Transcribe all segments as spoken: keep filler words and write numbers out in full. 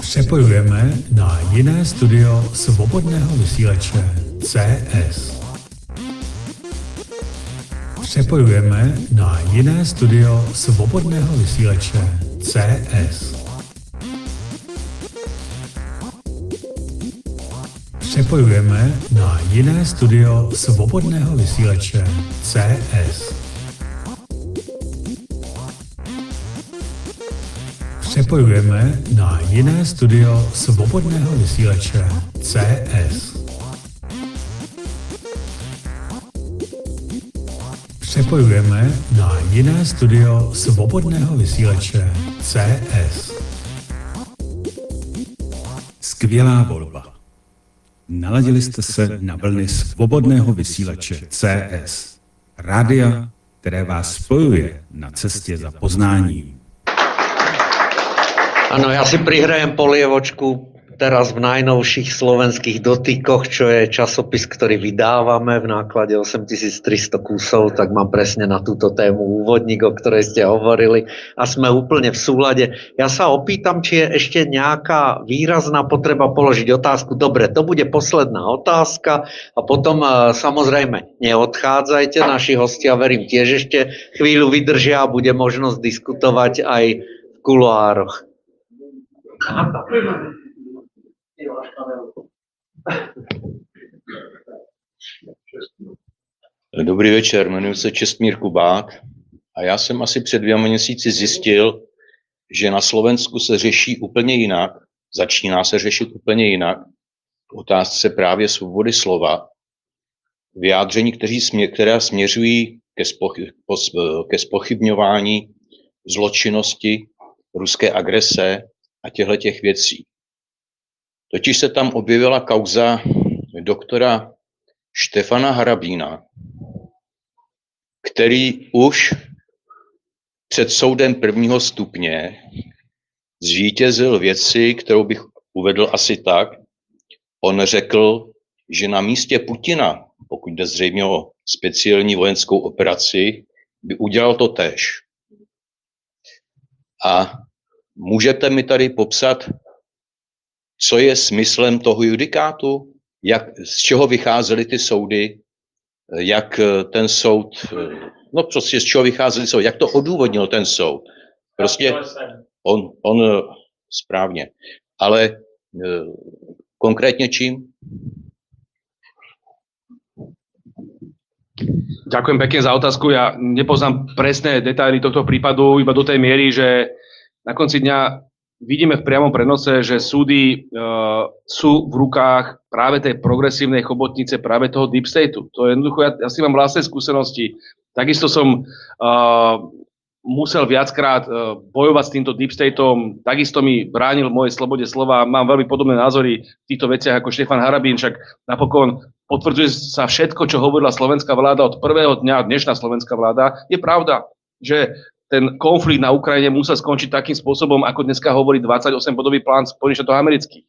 Přepojujeme na jiné studio svobodného vysílače C S. Přepojujeme na jiné studio svobodného vysílače C S. Přepojujeme na jiné studio svobodného vysílače C S. Přepojujeme na jiné studio svobodného vysílače C S. Přepojujeme na jiné studio svobodného vysílače C S. Skvělá volba. Naladili jste se na vlny svobodného vysílače C S. Rádia, které vás spojuje na cestě za poznáním. Áno, ja si prihrajem polievočku teraz v najnovších slovenských dotykoch, čo je časopis, ktorý vydávame v náklade osemtisíctristo kusov, tak mám presne na túto tému úvodník, o ktorej ste hovorili a sme úplne v súlade. Ja sa opýtam, či je ešte nejaká výrazná potreba položiť otázku. Dobre, to bude posledná otázka a potom samozrejme neodchádzajte, naši hostia, verím, tiež ešte chvíľu vydržia a bude možnosť diskutovať aj v kuloároch. Dobrý večer, jmenuji se Čestmír Kubák a já jsem asi před dvěma měsíci zjistil, že na Slovensku se řeší úplně jinak, začíná se řešit úplně jinak v otázce právě svobody slova, vyjádření, kteří smě, která směřují ke, spochy, ke zpochybňování zločinnosti, ruské agrese a těchto těch věcí. Totiž se tam objevila kauza doktora Štefana Harabína, který už před soudem prvního stupně zvítězil věci, kterou bych uvedl asi tak. On řekl, že na místě Putina, pokud jde zřejmě o speciální vojenskou operaci, by udělal to též. A můžete mi tady popsat, co je smyslem toho judikátu? Jak, z čeho vycházely ty soudy? Jak ten soud, no prostě z čeho vycházely soudy? Jak to odůvodnil ten soud? Prostě on, on správně. Ale konkrétně čím? Ďakujem pekne za otázku. Ja nepoznám presné detaily tohto prípadu iba do tej miery, že na konci dňa vidíme v priamom prenose, že súdy uh, sú v rukách práve tej progresívnej chobotnice, práve toho deep stateu. To je jednoducho, ja, ja si mám vlastné skúsenosti. Takisto som uh, musel viackrát uh, bojovať s týmto deep stateom, takisto mi bránil v mojej slobode slova. Mám veľmi podobné názory v týchto veciach ako Štefan Harabín, však napokon potvrdzuje sa všetko, čo hovorila slovenská vláda od prvého dňa, dnešná slovenská vláda. Je pravda, že ten konflikt na Ukrajine musel skončiť takým spôsobom, ako dneska hovorí dvadsaťosem bodový plán Spojených štátov amerických.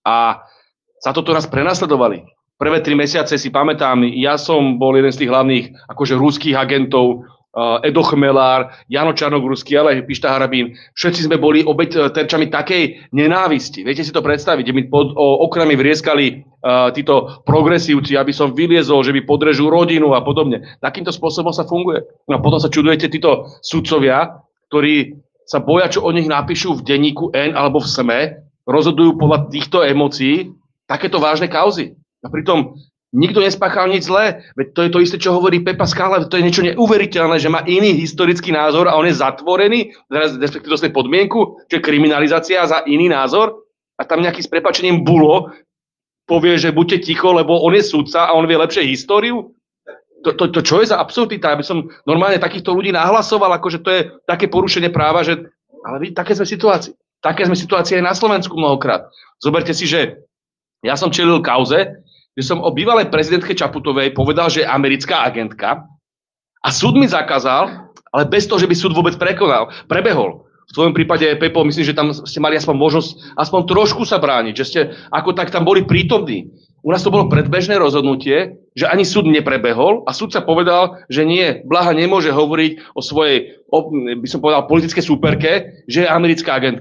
A sa toto raz prenasledovali. Prvé tri mesiace si pamätám, ja som bol jeden z tých hlavných akože ruských agentov, Edo Chmelár, Jano Čarnogórsky, ale aj Pišta Harabín. Všetci sme boli obeť terčami takej nenávisti. Viete si to predstaviť, kde mi pod okrami vrieskali uh, títo progresívci, aby som vyliezol, že mi podrežú rodinu a podobne. Takýmto spôsobom sa funguje. No a potom sa čudujete títo sudcovia, ktorí sa boja, čo o nich napíšu v denníku N alebo v SME, rozhodujú podľa týchto emócií takéto vážne kauzy. A pritom nikto nespáchal nič zlé. Veď to je to isté, čo hovorí Pepa Skála. To je niečo neuveriteľné, že má iný historický názor a on je zatvorený, respektíve dostane podmienku, čo je kriminalizácia za iný názor. A tam nejaký s prepáčením Bulo povie, že buďte ticho, lebo on je sudca a on vie lepšie históriu. To, to, to čo je za absurdita? Aby som normálne takýchto ľudí nahlasoval, akože to je také porušenie práva, že... Ale vy, také sme situácii. Také sme situácii aj na Slovensku mnohokrát. Zoberte si, že ja som čelil kauze, že som o bývalej prezidentke Čaputovej povedal, že je americká agentka a súd mi zakázal, ale bez toho, že by súd vôbec prekonal, prebehol. V tvojom prípade, Pepo, myslím, že tam ste mali aspoň možnosť aspoň trošku sa brániť, že ste ako tak tam boli prítomní. U nás to bolo predbežné rozhodnutie, že ani súd neprebehol a súd sa povedal, že nie, Blaha nemôže hovoriť o svojej, o, by som povedal, politickej súperke, že je americká agentka.